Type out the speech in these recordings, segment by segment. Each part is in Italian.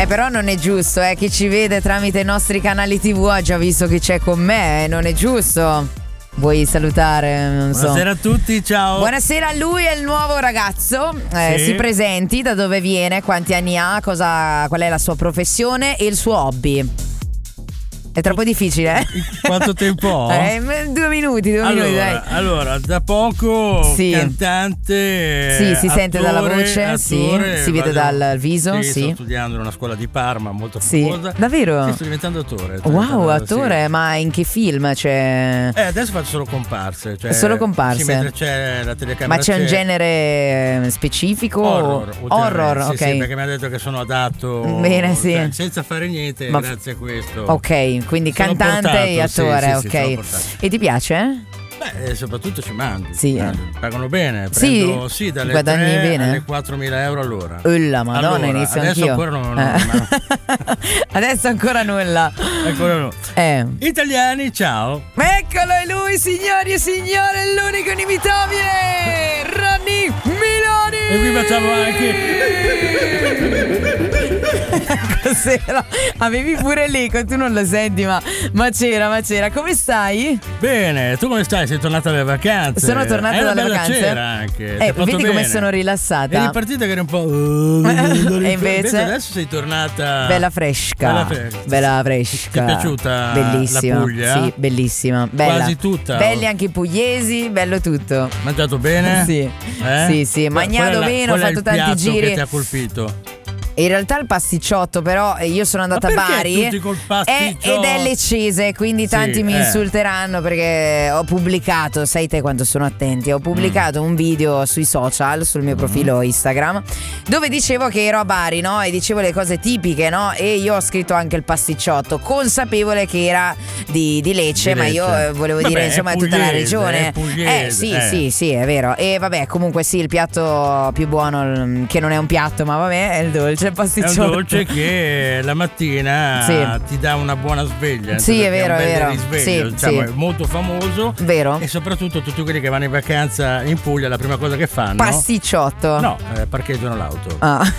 Però non è giusto, chi ci vede tramite i nostri canali TV ha già visto chi c'è con me, non è giusto. Vuoi salutare? Non so. Buonasera a tutti, ciao. Buonasera, lui è il nuovo ragazzo. Sì. Si presenti, da dove viene, quanti anni ha, qual è la sua professione e il suo hobby. È troppo difficile, eh? Quanto tempo ho? 2 minuti, dai. Allora, da poco Sì. Cantante. Sì, si sente dalla voce, attore, si vede dal viso, sì. Sto studiando in una scuola di Parma molto Sì. famosa. Davvero? Sì, sto diventando attore. Wow, attore, sì. Ma in che film? Cioè... Adesso faccio solo comparse. Solo comparse? Sì, mentre c'è la telecamera. Ma c'è un genere specifico? Horror, ok. Sì, perché mi ha detto che sono adatto. Bene, sì. Cioè, senza fare niente, grazie a questo. Ok, quindi Sono cantante portato, e attore, sì, ok. sono portato. E ti piace? Beh, soprattutto ci mandi. Sì. Pagano bene. Sì? Prendo, dalle Guadagni 3 bene? alle 4.000 euro all'ora. La Madonna, allora, inizio adesso anch'io. Ancora non. Adesso ancora nulla. Ancora no. Italiani, ciao. Eccolo, è lui, signori e signore, l'unico inimitabile Ronny Milani. E qui facciamo anche. Cos'era? Avevi pure l'eco, tu non lo senti, ma c'era. Come stai? Bene, tu come stai? Sei tornata dalle vacanze? Sono tornata dalle vacanze. C'era anche. Vedi come sono rilassata. Eri partita che eri un po'. E invece adesso sei tornata. Bella fresca. Bella fresca. Ti è piaciuta? Bellissima. La Puglia? Sì, bellissima. Bella. Quasi tutta. Belli anche i pugliesi, bello tutto. Mangiato bene? Sì. Sì, magnato bene, ho fatto tanti giri. Che ti ha colpito? In realtà il pasticciotto, però io sono andata a Bari tutti col pasticciotto? ed è leccese, quindi tanti mi insulteranno perché ho pubblicato, sai te quanto sono attenti, ho pubblicato un video sui social, sul mio profilo Instagram, dove dicevo che ero a Bari, no? E dicevo le cose tipiche, no? E io ho scritto anche il pasticciotto, consapevole che era di Lecce, ma io volevo dire insomma tutta la regione. Sì, è vero. E vabbè, comunque sì, il piatto più buono, che non è un piatto, ma vabbè, è il dolce. È un dolce che la mattina ti dà una buona sveglia. Sì, è vero, è vero. Risveglio, diciamo, è molto famoso. Vero. E soprattutto tutti quelli che vanno in vacanza in Puglia, la prima cosa che fanno. Pasticciotto. No, parcheggiano l'auto.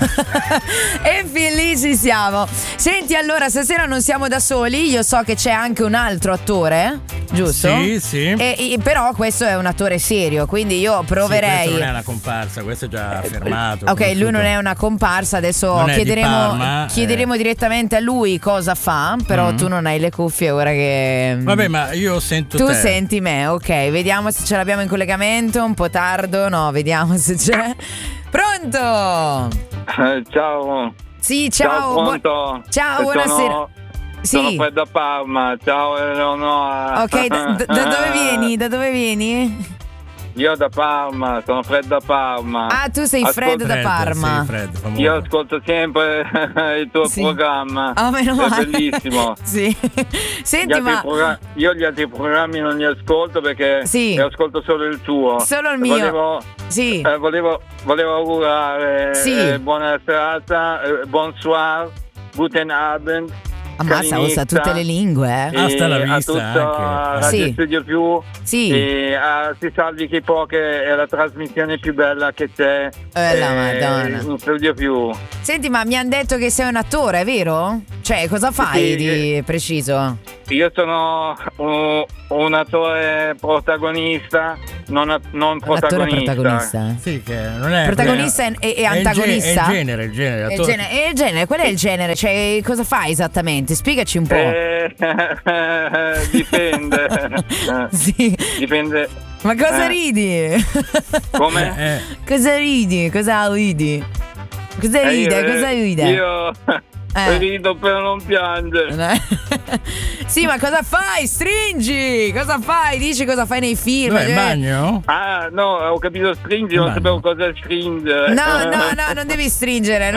E fin lì ci siamo. Senti, allora, stasera non siamo da soli. Io so che c'è anche un altro attore, giusto? Sì. Però questo è un attore serio, quindi io proverei. Questo non è una comparsa, questo è già affermato. Ok, lui non è una comparsa, adesso chiederemo direttamente a lui cosa fa, però tu non hai le cuffie ora che. Vabbè, ma io sento tu te. senti me, ok, vediamo se ce l'abbiamo in collegamento, un po' tardo, no, vediamo se c'è. Pronto? Ciao. Sì, ciao. Pronto. Ciao, buonasera. Sono Fred da Parma. Ciao Eleonora. Ok, da dove vieni? Da dove vieni? Io da Parma, sono Fred da Parma. Ah, tu sei Fred da Parma. Sì, Fred, io ascolto sempre il tuo programma. Oh, meno male. È bellissimo. Sì. Senti, io gli altri programmi non li ascolto perché ascolto solo il tuo. Solo il mio. Volevo augurare buona serata, bonsoir, guten Abend. Ammazza, usa tutte le lingue, Hasta la vista, a tutta Radio Studio Più. E a Si Salvi Chi Può, che è la trasmissione più bella che c'è la Madonna. in Studio Più. Senti, ma mi hanno detto che sei un attore, è vero? Cioè, cosa fai di preciso? Io sono un attore protagonista, non protagonista. Sì, che non è protagonista e antagonista. È il genere. Qual è il genere? Cioè, cosa fai esattamente? Spiegaci un po'. Dipende. Dipende. Ma cosa ridi? Come? Cosa ridi? Cosa ridi? Cosa ride? Io rido per non piangere. Sì, ma cosa fai? Stringi! Cosa fai? Dici cosa fai nei film? Dov'è il bagno? Ah, no, ho capito stringi, non sapevo cosa stringere. No, non devi stringere,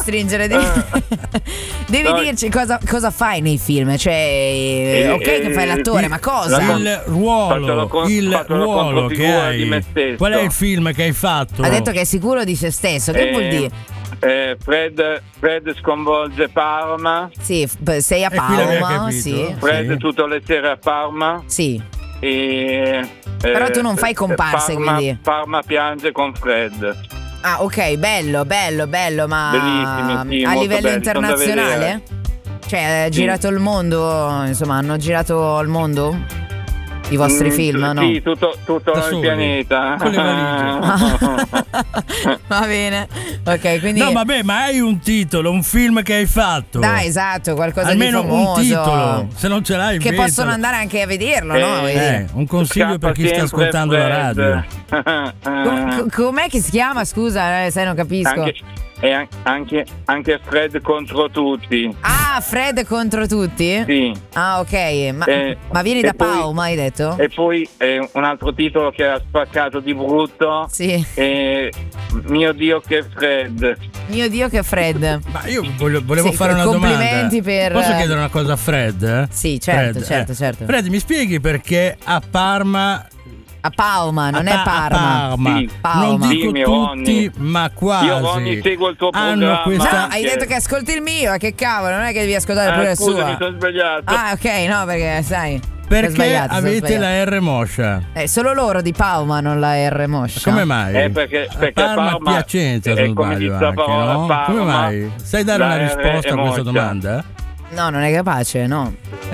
devi dirci cosa fai nei film. Cioè, ok che fai l'attore, ma cosa? Il ruolo che hai. Di me stesso. Qual è il film che hai fatto? Ha detto che è sicuro di se stesso. Che vuol dire? Fred sconvolge Parma. Sì, sei a Parma. Sì. Fred tutte le sere a Parma. Sì. Però tu non fai comparse, Parma, quindi. Parma piange con Fred. Ah, ok, bello, ma bellissimi, sì, a livello belli, internazionale? Cioè, è girato il mondo, insomma, hanno girato il mondo? I vostri film, no? Sì, tutto il pianeta. Con le valigie. Va bene. Ok, quindi. No, vabbè, ma hai un titolo, un film che hai fatto. Dai, esatto, qualcosa almeno di famoso. Un titolo. Se non ce l'hai, che possono andare anche a vederlo, no? Un consiglio per chi sta ascoltando la radio. Com'è che si chiama? Scusa, sai, non capisco. Anche Fred contro tutti. Ah, Fred contro tutti? Sì. Ah, ok. Ma vieni da Pau, mai detto? E poi un altro titolo che ha spaccato di brutto. Sì. Mio Dio che Fred. Mio Dio che Fred. Ma io volevo fare una complimenti domanda. Posso chiedere una cosa a Fred? Sì, certo. Fred, mi spieghi perché a Parma... A Pauma, non è Parma. Sì. Non dico tutti, Ronny, ma quasi. Io Ronny seguo il tuo programma. No, hai detto che ascolti il mio, che cavolo, non è che devi ascoltare pure il suo. Mi sono sbagliato. Ah, ok, no, perché sai. Perché avete la R moscia? Solo loro di Pauma, non la R moscia. Come mai? Perché Parma Piacenza, se non sbaglio anche, no? Parma, come mai? Sai dare una risposta a questa domanda? No, non è capace, no.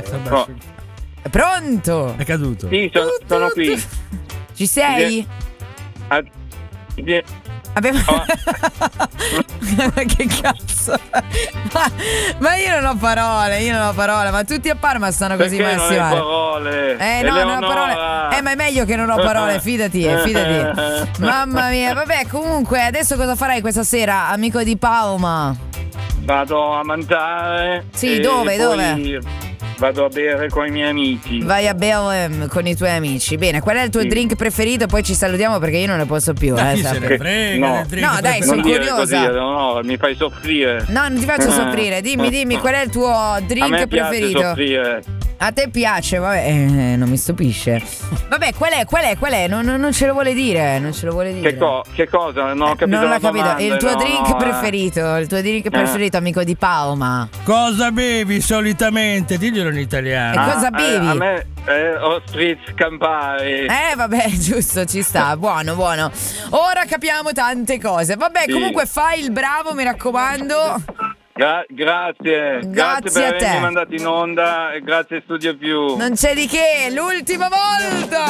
Pronto? È caduto. Sì, sono qui. Ci sei? Che cazzo? Ma io non ho parole, ma tutti a Parma stanno così messi male. Non ho parole. Non ho parole. Ma è meglio che non ho parole, fidati. Mamma mia, vabbè, comunque, adesso cosa farai questa sera, amico di Pauma? Vado a mangiare. Sì, dove? Vado a bere con i miei amici. Vai a bere con i tuoi amici. Bene, qual è il tuo drink preferito? Poi ci salutiamo perché io non ne posso più. Chi se ne frega? No, dai, sono curiosa. No, mi fai soffrire. No, non ti faccio soffrire. Dimmi qual è il tuo drink preferito. Soffrire. A te piace, vabbè, non mi stupisce. Vabbè, qual è? Non ce lo vuole dire, Che cosa? Non ho capito. Non l'ho capito. Domanda, il tuo drink preferito, amico di Pauma. Cosa bevi solitamente? Diglielo in italiano. E cosa bevi? A me Ostritz Campari. Vabbè, giusto, ci sta. Buono. Ora capiamo tante cose. Vabbè, sì. Comunque fai il bravo, mi raccomando. Grazie per avermi mandato in onda e grazie Studio Più. Non c'è di che, l'ultima volta!